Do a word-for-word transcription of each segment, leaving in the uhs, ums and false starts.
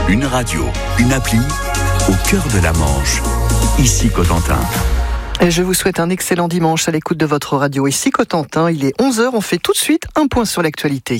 Une radio, une appli, au cœur de la Manche. Ici Cotentin. Et je vous souhaite un excellent dimanche à l'écoute de votre radio. Ici Cotentin, il est onze heures, on fait tout de suite un point sur l'actualité.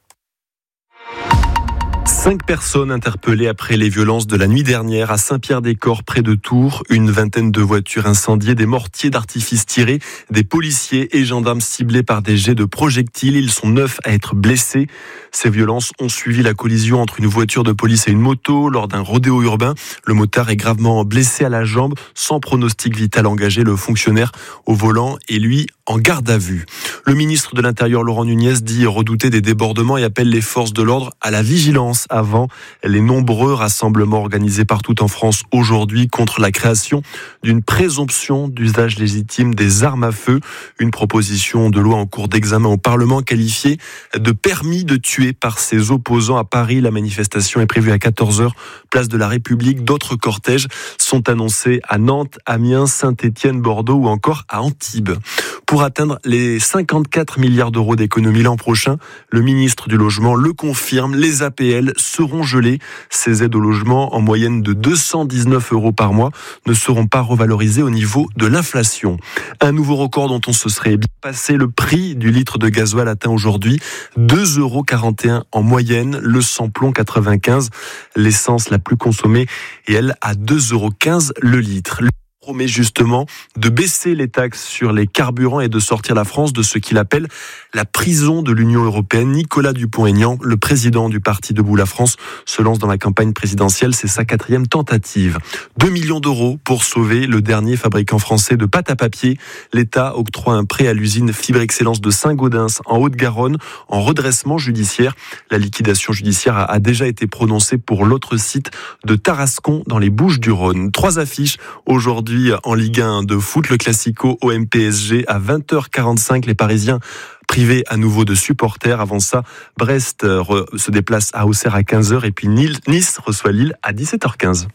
Cinq personnes interpellées après les violences de la nuit dernière à Saint-Pierre-des-Corps, près de Tours. Une vingtaine de voitures incendiées, des mortiers d'artifice tirés, des policiers et gendarmes ciblés par des jets de projectiles. Ils sont neuf à être blessés. Ces violences ont suivi la collision entre une voiture de police et une moto lors d'un rodéo urbain. Le motard est gravement blessé à la jambe, sans pronostic vital engagé. Le fonctionnaire au volant est lui en garde à vue. Le ministre de l'Intérieur, Laurent Nunez, dit redouter des débordements et appelle les forces de l'ordre à la vigilance avant les nombreux rassemblements organisés partout en France aujourd'hui contre la création d'une présomption d'usage légitime des armes à feu. Une proposition de loi en cours d'examen au Parlement qualifiée de permis de tuer par ses opposants à Paris. La manifestation est prévue à quatorze heures, place de la République. D'autres cortèges sont annoncés à Nantes, Amiens, Saint-Étienne, Bordeaux ou encore à Antibes. Pour atteindre les cinquante-quatre milliards d'euros d'économie l'an prochain, le ministre du Logement le confirme, les A P L seront gelées. Ces aides au logement, en moyenne de deux cent dix-neuf euros par mois, ne seront pas revalorisées au niveau de l'inflation. Un nouveau record dont on se serait bien passé. Le prix du litre de gasoil atteint aujourd'hui deux euros quarante et un en moyenne, le sans-plomb quatre-vingt-quinze, l'essence la plus consommée, et elle à deux euros quinze le litre. Promet justement de baisser les taxes sur les carburants et de sortir la France de ce qu'il appelle la prison de l'Union européenne. Nicolas Dupont-Aignan, le président du parti Debout la France, se lance dans la campagne présidentielle. C'est sa quatrième tentative. deux millions d'euros pour sauver le dernier fabricant français de pâte à papier. L'État octroie un prêt à l'usine Fibre Excellence de Saint-Gaudens en Haute-Garonne en redressement judiciaire. La liquidation judiciaire a déjà été prononcée pour l'autre site de Tarascon dans les Bouches-du-Rhône. Trois affiches aujourd'hui en Ligue un de foot, le Classico O M P S G à vingt heures quarante-cinq. Les Parisiens privés à nouveau de supporters. Avant ça, Brest se déplace à Auxerre à quinze heures et puis Nice reçoit Lille à dix-sept heures quinze.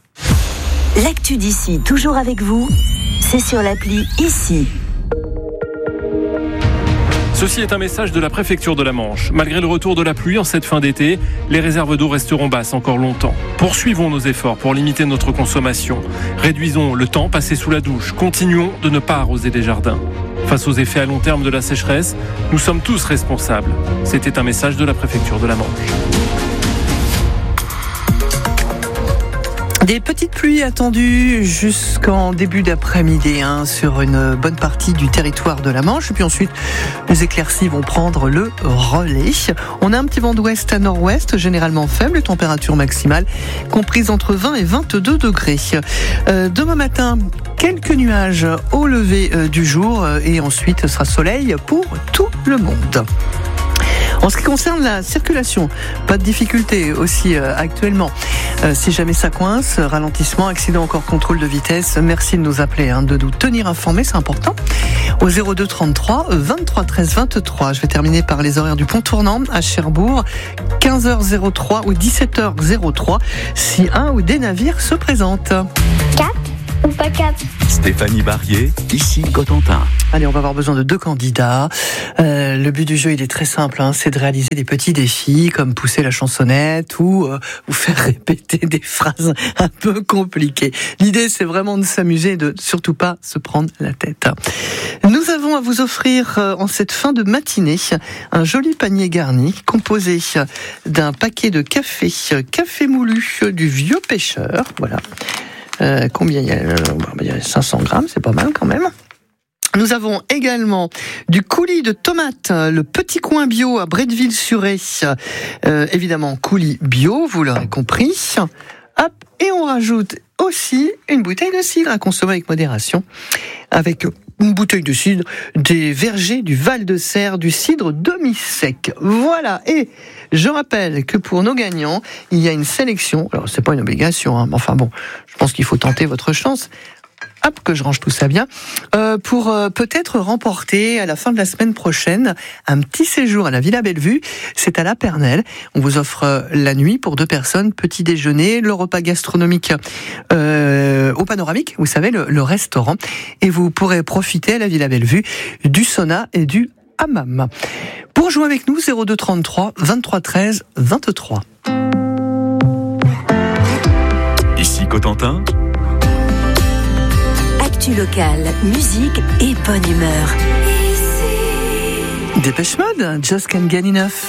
L'actu d'ici, toujours avec vous, c'est sur l'appli Ici. Ceci est un message de la préfecture de la Manche. Malgré le retour de la pluie en cette fin d'été, les réserves d'eau resteront basses encore longtemps. Poursuivons nos efforts pour limiter notre consommation. Réduisons le temps passé sous la douche. Continuons de ne pas arroser les jardins. Face aux effets à long terme de la sécheresse, nous sommes tous responsables. C'était un message de la préfecture de la Manche. Des petites pluies attendues jusqu'en début d'après-midi hein, sur une bonne partie du territoire de la Manche. Et puis ensuite, les éclaircies vont prendre le relais. On a un petit vent d'ouest à nord-ouest, généralement faible, température maximale comprise entre vingt et vingt-deux degrés. Euh, demain matin, quelques nuages au lever euh, du jour euh, et ensuite ce sera soleil pour tout le monde. En ce qui concerne la circulation, pas de difficulté aussi euh, actuellement. Euh, si jamais ça coince, ralentissement, accident, encore contrôle de vitesse, merci de nous appeler, hein, de nous tenir informés, c'est important. Au zéro deux trente-trois vingt-trois treize vingt-trois. Je vais terminer par les horaires du pont tournant à Cherbourg, quinze heures trois ou dix-sept heures trois, si un ou des navires se présentent. Cap ou pas cap? Stéphanie Barrier, ici Cotentin. Allez, on va avoir besoin de deux candidats. Euh, le but du jeu, il est très simple, hein, c'est de réaliser des petits défis comme pousser la chansonnette ou euh, vous faire répéter des phrases un peu compliquées. L'idée, c'est vraiment de s'amuser et de surtout pas se prendre la tête. Nous avons à vous offrir euh, en cette fin de matinée un joli panier garni composé d'un paquet de café, café moulu du Vieux Pêcheur. Voilà. Euh, combien il y a, euh, il y a cinq cents grammes, c'est pas mal quand même. Nous avons également du coulis de tomates, le petit coin bio à Bretteville-sur-Aie. Euh, évidemment, coulis bio, vous l'aurez compris. Hop, et on rajoute aussi une bouteille de cidre à consommer avec modération. Avec une bouteille de cidre des vergers du Val-de-Serre, du cidre demi-sec. Voilà, et je rappelle que pour nos gagnants, il y a une sélection. Alors, c'est pas une obligation, hein, mais enfin bon, je pense qu'il faut tenter votre chance. Hop, que je range tout ça bien, euh, pour euh, peut-être remporter à la fin de la semaine prochaine un petit séjour à la Villa Bellevue. C'est à La Pernelle. On vous offre euh, la nuit pour deux personnes, petit déjeuner, le repas gastronomique euh, au Panoramique, vous savez, le, le restaurant. Et vous pourrez profiter à la Villa Bellevue du sauna et du hammam. Pour jouer avec nous, zéro deux trente-trois vingt-trois treize vingt-trois. Cotentin. Actu locale, musique et bonne humeur. Dépêche Mode, Just Can't Get Enough.